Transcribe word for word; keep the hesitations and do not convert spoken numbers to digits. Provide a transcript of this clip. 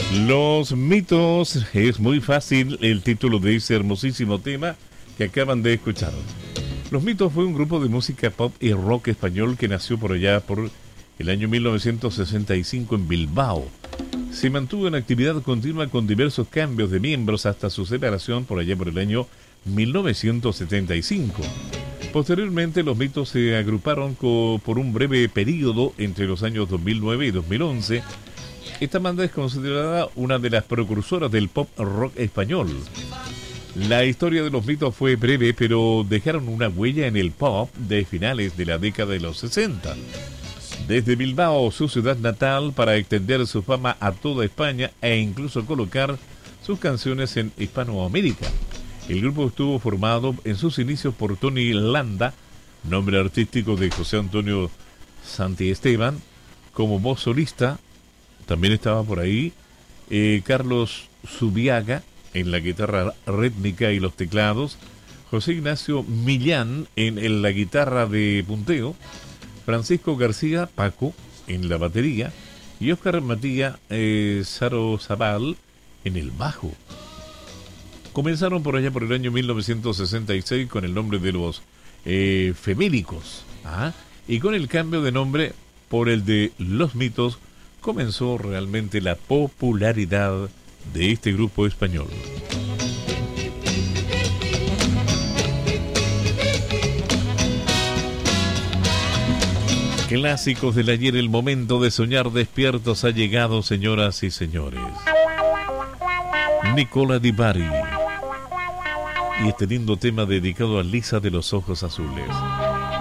Los mitos, es muy fácil el título de ese hermosísimo tema que acaban de escuchar. Los mitos fue un grupo de música pop y rock español que nació por allá por el año mil novecientos sesenta y cinco en Bilbao. Se mantuvo en actividad continua con diversos cambios de miembros hasta su separación por allá por el año mil novecientos setenta y cinco. Posteriormente los mitos se agruparon co- por un breve periodo entre los años dos mil nueve y dos mil once. Esta banda es considerada una de las precursoras del pop rock español. La historia de los mitos fue breve, pero dejaron una huella en el pop de finales de la década de los sesenta. Desde Bilbao, su ciudad natal, para extender su fama a toda España e incluso colocar sus canciones en Hispanoamérica. El grupo estuvo formado en sus inicios por Tony Landa, nombre artístico de José Antonio Santiesteban, como voz solista. También estaba por ahí eh, Carlos Zubiaga en la guitarra rítmica y los teclados, José Ignacio Millán en, en la guitarra de punteo, Francisco García Paco en la batería y Óscar Matías eh, Saro Zabal en el bajo. Comenzaron por allá por el año mil novecientos sesenta y seis con el nombre de los eh, Femélicos, ¿ah? Y con el cambio de nombre por el de Los Mitos comenzó realmente la popularidad de este grupo español. Clásicos del ayer, el momento de soñar despiertos ha llegado, señoras y señores. Nicola Di Bari y este lindo tema dedicado a Lisa de los Ojos Azules.